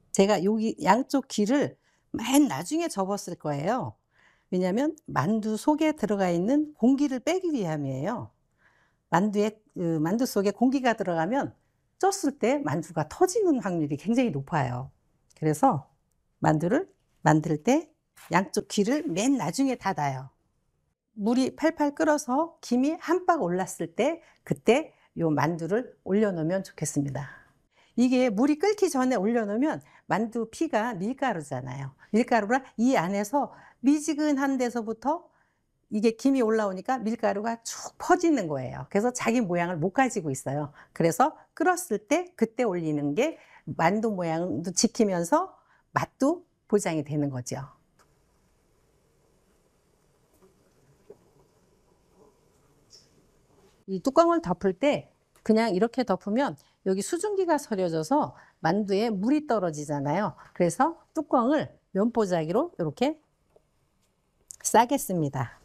제가 여기 양쪽 귀를 맨 나중에 접었을 거예요. 왜냐하면 만두 속에 들어가 있는 공기를 빼기 위함이에요. 만두 속에 공기가 들어가면 쪘을 때 만두가 터지는 확률이 굉장히 높아요. 그래서 만두를 만들 때 양쪽 귀를 맨 나중에 닫아요. 물이 팔팔 끓어서 김이 한 박 올랐을 때 그때 요 만두를 올려 놓으면 좋겠습니다. 이게 물이 끓기 전에 올려 놓으면 만두 피가 밀가루잖아요. 밀가루라 이 안에서 미지근한 데서부터 이게 김이 올라오니까 밀가루가 쭉 퍼지는 거예요. 그래서 자기 모양을 못 가지고 있어요. 그래서 끓었을 때 그때 올리는 게 만두 모양도 지키면서 맛도 보장이 되는 거죠. 이 뚜껑을 덮을 때 그냥 이렇게 덮으면 여기 수증기가 서려져서 만두에 물이 떨어지잖아요. 그래서 뚜껑을 면보자기로 이렇게 싸겠습니다.